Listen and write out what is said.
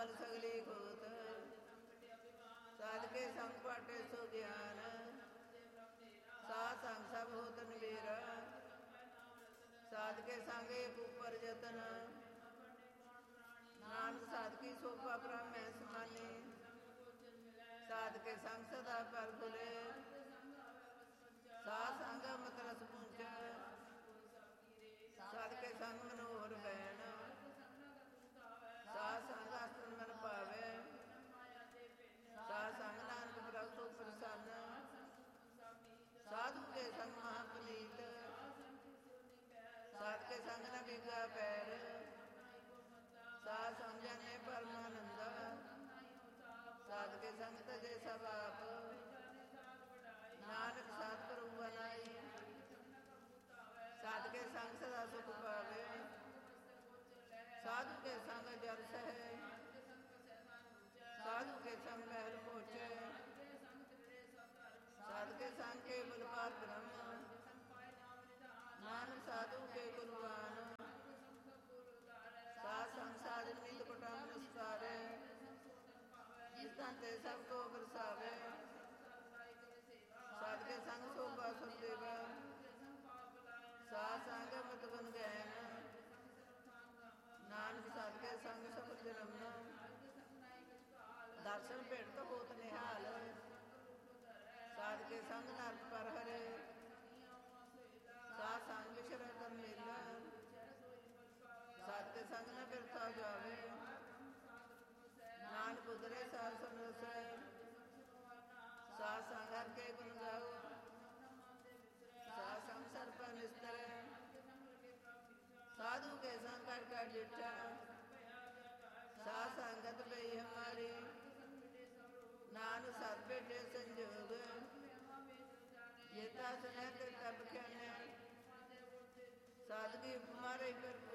मल सगली खोत साध के संग पाटे सो ज्ञान साध संग सब होत निबेरा साध के संगे ऊपर जतन नानक साध की शोभा ब्रह्म समानी साध के संग सदा पर खुले साध संग मत रस पूछ साध के संग मनोहर बैन साध संग आसन मन पावे साध संग नानक प्रभु प्रसन्न साधु के संग महापुनीत साध के संग न बिगा पैर साध संग जाने परमानंद साध के संग तजे सब आप नानक साध प्रभु बनाई साध के संग सदा सुख पावे साधु के संग जल सहे साधु के संग महल पहुँचे साधु के संग केवल पार ब्रह्म नानक साधु के गुरुवान साध संग साधन नीत कुटुंब निस्तारे जिस ते सबको बरसावे साध के संग शोभा सुदेव साध संग मत गुण गैन नानक साध के संग सब जन्म दर्शन भेट तो होत निहाल साध के संग नरक पर हरे साध संग शरण मेला साध के संग न बिरथा जावे नानक उतरे साध समरस साध संग हर के गुण गाओ साध संग सर पर निस्तर साधु के संग कर कर डिठा साध संगत गई हमारी नानक साध बेटे संजोग येता सुने तब कहने साधगी हमारे कर